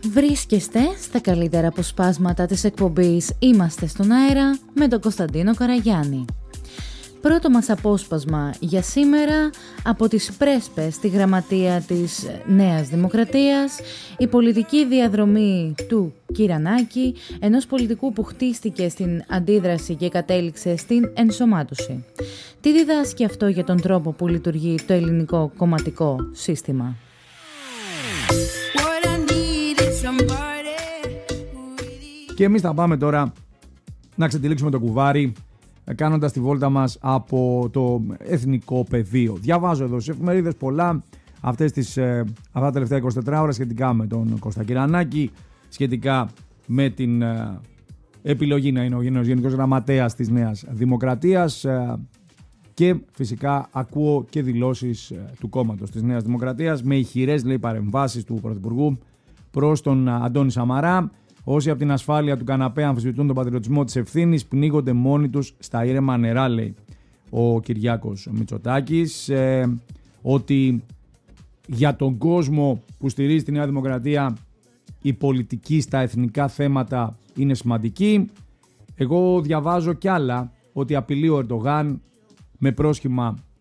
Βρίσκεστε στα καλύτερα αποσπάσματα της εκπομπής «Είμαστε στον αέρα» με τον Κωνσταντίνο Καραγιάννη. Πρώτο μας απόσπασμα για σήμερα από τις πρέσπες στη γραμματεία της Νέας Δημοκρατίας, η πολιτική διαδρομή του Κυρανάκη, ενός πολιτικού που χτίστηκε στην αντίδραση και κατέληξε στην ενσωμάτωση. Τι διδάσκει αυτό για τον τρόπο που λειτουργεί το ελληνικό κομματικό σύστημα? Και εμείς θα πάμε τώρα να ξετυλίξουμε το κουβάρι κάνοντας τη βόλτα μας από το εθνικό πεδίο. Διαβάζω εδώ στις εφημερίδες πολλά αυτά τα τελευταία 24 ώρα σχετικά με τον Κώστα Κυρανάκη, σχετικά με την επιλογή να είναι ο Γενικός Γραμματέας της Νέας Δημοκρατίας και φυσικά ακούω και δηλώσεις του κόμματος της Νέας Δημοκρατίας με ηχηρές, λέει, παρεμβάσεις του Πρωθυπουργού προς τον Αντώνη Σαμαρά. Όσοι από την ασφάλεια του καναπέ αμφισβητούν τον πατριωτισμό της ευθύνης, πνίγονται μόνοι τους στα ήρεμα νερά, λέει ο Κυριάκος Μητσοτάκης. Ότι για τον κόσμο που στηρίζει τη Νέα Δημοκρατία η πολιτική στα εθνικά θέματα είναι σημαντική. Εγώ διαβάζω κι άλλα, ότι απειλεί ο Ερντογάν με πρόσχημα